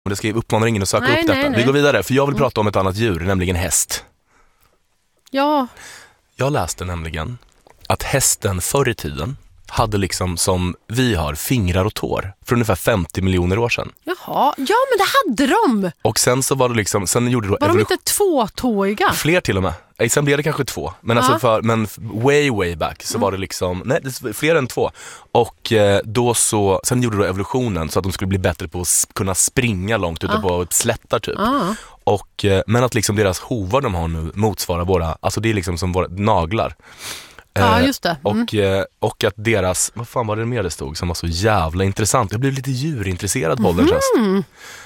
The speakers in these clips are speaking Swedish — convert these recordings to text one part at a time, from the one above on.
Det ska uppmana ingen att söka upp detta. Vi går vidare, för jag vill prata om ett annat djur, nämligen häst. Ja. Jag läste nämligen att hästen förr i tiden hade liksom som vi har fingrar och tår för ungefär 50 miljoner år sedan. Jaha, ja men det hade de. Och sen så var det liksom, sen gjorde då var de inte tvåtåiga? Fler till och med. Sen blev det kanske 2. Men alltså men way back så var det liksom, nej, det fler än 2. Och då så, sen gjorde då evolutionen så att de skulle bli bättre på att kunna springa långt ute på slättar typ. Och, men att liksom deras hovar de har nu motsvarar våra, alltså det är liksom som våra naglar. Ja, just det. Och att deras, vad fan var det mer det stod som var så jävla intressant. Jag blev lite djurintresserad på ålderns höst.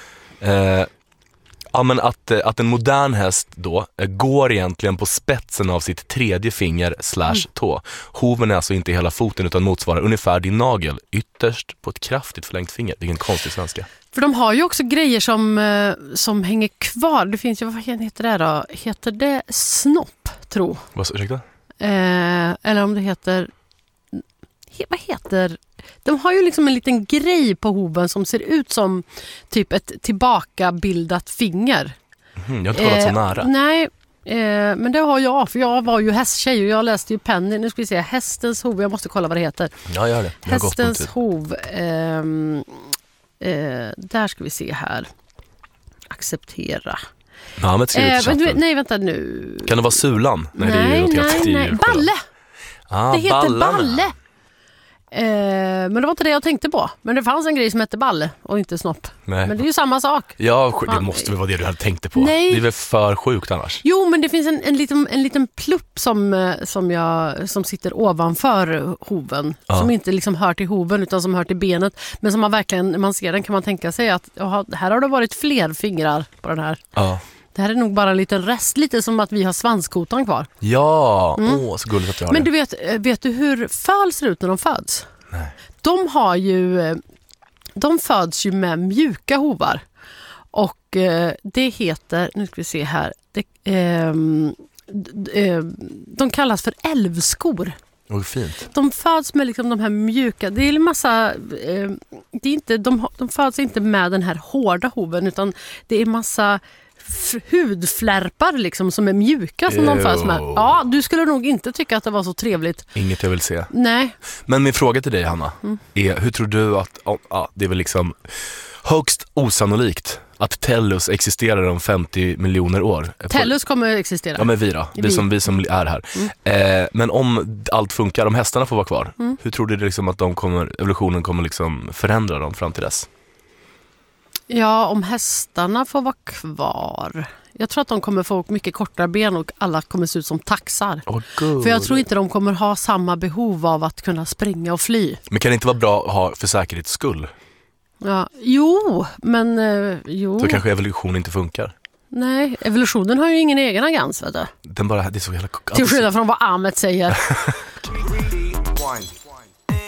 Ja, men att en modern häst då går egentligen på spetsen av sitt tredje finger / tå. Hoven är alltså inte hela foten utan motsvarar ungefär din nagel ytterst på ett kraftigt förlängt finger. Det är en konstig svenska. För de har ju också grejer som hänger kvar. Det finns ju, vad heter det då? Heter det snopp, tro? Ursäkta? Eller om det heter... Vad heter... De har ju liksom en liten grej på hoven som ser ut som typ ett tillbakabildat finger. Jag har inte kollat så nära. Nej, men det har jag. För jag var ju hästtjej och jag läste ju Penny. Nu ska vi se, hästens hov. Jag måste kolla vad det heter. Ja, gör det. Hästens hov. Där ska vi se här. Acceptera. Ja, men nej, vänta nu. Kan det vara sulan? Nej, Balle. Det heter Balle. Men det var inte det jag tänkte på. Men det fanns en grej som hette balle och inte snopp. Nej. Men det är ju samma sak. Ja, det måste väl vara det du hade tänkt på. Nej. Det är väl för sjukt annars. Jo, men det finns en liten plupp som sitter ovanför hoven. Ja. Som inte liksom hör till hoven utan som hör till benet. Men som man verkligen, när man ser den kan man tänka sig att här har det varit fler fingrar på den här. Ja. Det här är nog bara en liten rest, lite som att vi har svanskotan kvar. Ja, så gulligt att jag har men det. Men vet du hur föl ser ut när de föds? Nej. De föds ju med mjuka hovar. Och det heter, nu ska vi se här, de kallas för älvskor. Och fint. De föds med liksom de här mjuka, det är en massa, det är inte, de föds inte med den här hårda hoven utan det är massa hudflärpar liksom som är mjuka som de föds med. Ja, du skulle nog inte tycka att det var så trevligt. Inget jag vill se. Nej. Men min fråga till dig, Hanna, är hur tror du att det är väl liksom högst osannolikt att Tellus existerar om 50 miljoner år. Tellus kommer att existera. Ja, men vi då. Vi som är här. Men om allt funkar, om hästarna får vara kvar, hur tror du liksom att evolutionen kommer liksom förändra dem fram till dess? Ja, om hästarna får vara kvar. Jag tror att de kommer få mycket kortare ben och alla kommer se ut som taxar. För jag tror inte de kommer ha samma behov av att kunna springa och fly. Men kan det inte vara bra att ha för säkerhets skull? Ja, men så kanske evolution inte funkar. Nej, evolutionen har ju ingen egen agans, vet du. Det är så jävla... Till skillnad från vad Ahmed säger.